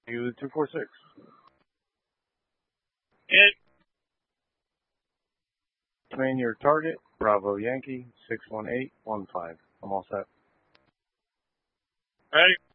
You 246. Hit. Command your target, Bravo Yankee 61815. I'm all set. Ready.